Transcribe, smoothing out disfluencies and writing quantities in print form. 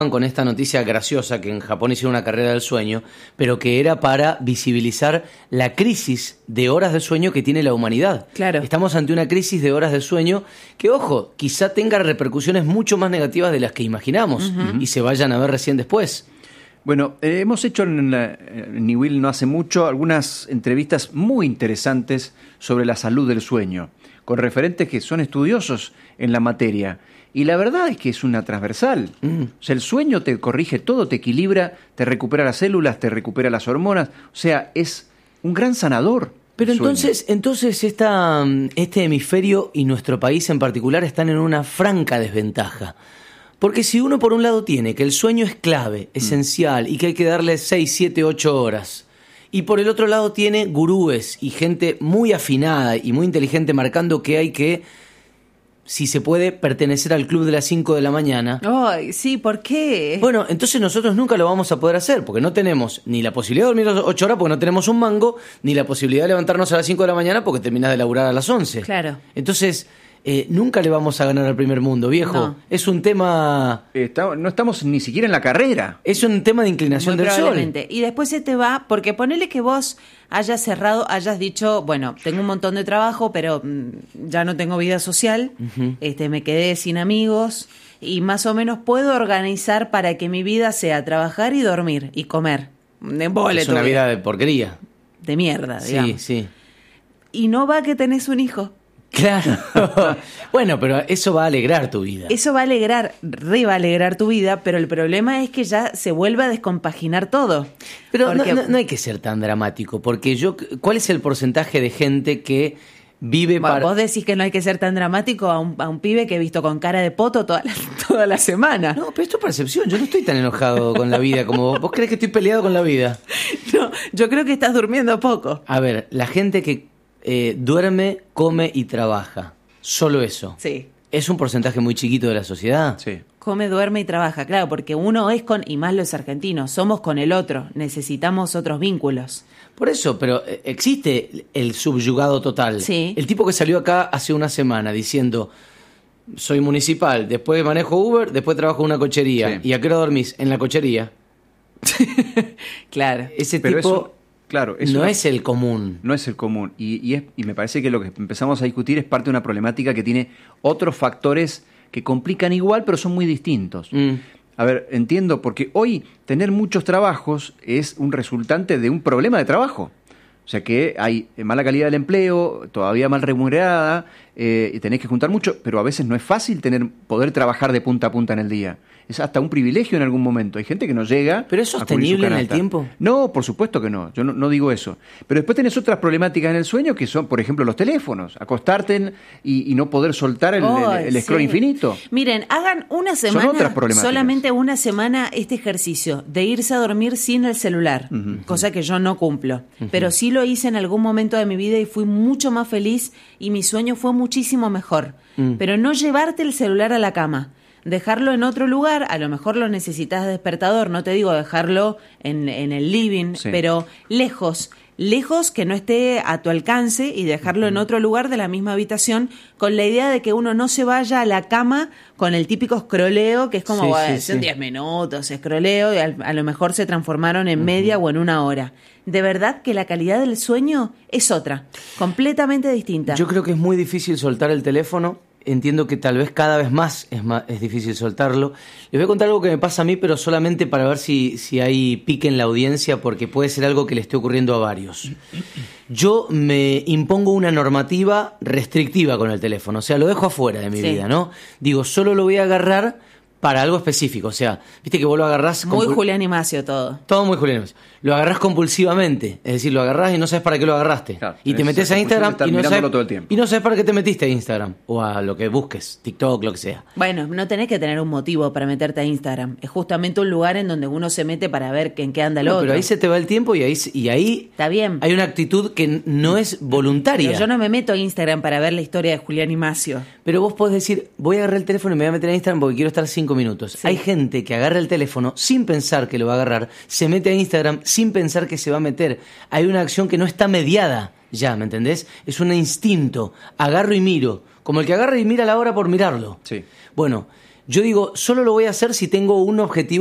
con esta noticia graciosa que en Japón hicieron una carrera del sueño, pero que era para visibilizar la crisis de horas de sueño que tiene la humanidad. Claro. Estamos ante una crisis de horas de sueño que, ojo, quizá tenga repercusiones mucho más negativas de las que imaginamos y se vayan a ver recién después. Bueno, hemos hecho en Niwil no hace mucho algunas entrevistas muy interesantes sobre la salud del sueño, con referentes que son estudiosos en la materia. Y la verdad es que es una transversal. O sea, el sueño te corrige todo, te equilibra, te recupera las células, te recupera las hormonas. O sea, es un gran sanador. Pero entonces este hemisferio y nuestro país en particular están en una franca desventaja. Porque si uno por un lado tiene que el sueño es clave, esencial, y que hay que darle 6, 7, 8 horas, y por el otro lado tiene gurúes y gente muy afinada y muy inteligente marcando que hay que, si se puede, pertenecer al club de las 5 de la mañana. Ay, sí, ¿por qué? Bueno, entonces nosotros nunca lo vamos a poder hacer, porque no tenemos ni la posibilidad de dormir 8 horas porque no tenemos un mango, ni la posibilidad de levantarnos a las 5 de la mañana porque terminás de laburar a las 11. Claro. Entonces, nunca le vamos a ganar al primer mundo, viejo. No. Es un tema... No estamos ni siquiera en la carrera. Es un tema de inclinación Muy del probablemente. sol. Y después se te va, porque ponele que vos hayas cerrado, hayas dicho, bueno, tengo un montón de trabajo, pero ya no tengo vida social, me quedé sin amigos, y más o menos puedo organizar para que mi vida sea trabajar y dormir y comer. Es una vida de porquería. De mierda, digamos. Sí. Y no va que tenés un hijo. Claro. Bueno, pero eso va a alegrar tu vida. Eso va a alegrar, va a alegrar tu vida, pero el problema es que ya se vuelve a descompaginar todo. Pero Porque... no hay que ser tan dramático, porque ¿cuál es el porcentaje de gente que vive para... Vos decís que no hay que ser tan dramático a un pibe que he visto con cara de poto toda la semana. No, pero es tu percepción. Yo no estoy tan enojado con la vida como vos. ¿Vos crees que estoy peleado con la vida? No, yo creo que estás durmiendo poco. A ver, la gente que duerme, come y trabaja. Solo eso. Sí. ¿Es un porcentaje muy chiquito de la sociedad? Sí. Come, duerme y trabaja, claro, porque uno es con, y más los argentinos, somos con el otro, necesitamos otros vínculos. Por eso, pero existe el subyugado total. Sí. El tipo que salió acá hace una semana diciendo, soy municipal, después manejo Uber, después trabajo en una cochería. Sí. ¿Y a qué hora dormís? En la cochería. Claro. Ese Pero tipo eso, claro, eso no es el común. No es el común. Y me parece que lo que empezamos a discutir es parte de una problemática que tiene otros factores que complican igual, pero son muy distintos. A ver, entiendo, porque hoy tener muchos trabajos es un resultante de un problema de trabajo. O sea que hay mala calidad del empleo, todavía mal remunerada, y tenés que juntar mucho, pero a veces no es fácil poder trabajar de punta a punta en el día. Es hasta un privilegio en algún momento. Hay gente que no llega. ¿Pero es sostenible en el tiempo? No, por supuesto que no. Yo no digo eso. Pero después tenés otras problemáticas en el sueño que son, por ejemplo, los teléfonos. Acostarte y no poder soltar el scroll infinito. Miren, hagan una semana, Son otras problemáticas. solamente una semana este ejercicio de irse a dormir sin el celular, cosa que yo no cumplo. Pero sí lo hice en algún momento de mi vida y fui mucho más feliz y mi sueño fue muchísimo mejor. Pero no llevarte el celular a la cama. Dejarlo en otro lugar, a lo mejor lo necesitas de despertador, no te digo dejarlo en el living, Sí. pero lejos que no esté a tu alcance y dejarlo en otro lugar de la misma habitación con la idea de que uno no se vaya a la cama con el típico scrolleo, que es como, Sí, bueno, sí, son sí. 10 minutos, scrolleo, y a lo mejor se transformaron en media o en una hora. De verdad que la calidad del sueño es otra, completamente distinta. Yo creo que es muy difícil soltar el teléfono. Entiendo que tal vez cada vez más es difícil soltarlo. Les voy a contar algo que me pasa a mí, pero solamente para ver si hay pique en la audiencia, porque puede ser algo que le esté ocurriendo a varios. Yo me impongo una normativa restrictiva con el teléfono, o sea, lo dejo afuera de mi vida, ¿no? Digo, solo lo voy a agarrar para algo específico, o sea, viste que vos lo agarrás... Muy Julián Imacio todo. Todo muy Julián Imacio. Lo agarrás compulsivamente, es decir, lo agarrás y no sabes para qué lo agarraste. Claro, y te metes a Instagram y todo el tiempo. y no sabes para qué te metiste a Instagram o a lo que busques, TikTok, lo que sea. Bueno, no tenés que tener un motivo para meterte a Instagram. Es justamente un lugar en donde uno se mete para ver en qué anda el otro. Pero ahí se te va el tiempo y ahí Está bien. hay una actitud que no es voluntaria. Pero yo no me meto a Instagram para ver la historia de Julián Imacio. Pero vos podés decir, voy a agarrar el teléfono y me voy a meter a Instagram porque quiero estar 5 minutos. Sí. Hay gente que agarra el teléfono sin pensar que lo va a agarrar, se mete a Instagram sin pensar que se va a meter. Hay una acción que no está mediada ya, ¿me entendés? Es un instinto. Agarro y miro. Como el que agarra y mira la hora por mirarlo. Sí. Bueno, Yo digo, solo lo voy a hacer si tengo un objetivo